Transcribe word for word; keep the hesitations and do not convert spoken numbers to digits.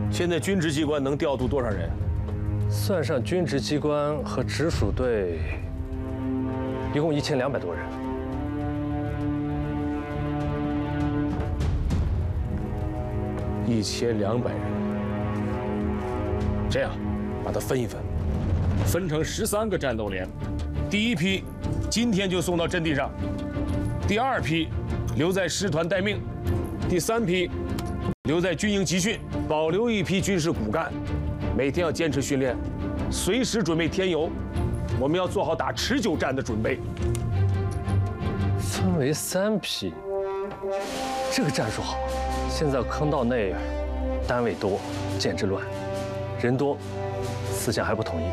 现在军职机关能调度多少人？ 算上军职机关和直属队，一共一千两百多人。 一千两百人。这样，把它分一分，分成十三个战斗连。第一批今天就送到阵地上，第二批留在师团待命，第三批留在军营集训，保留一批军事骨干，每天要坚持训练，随时准备添油。我们要做好打持久战的准备。 分为三批，这个战术好。现在坑道内单位多，建制乱，人多，思想还不统一。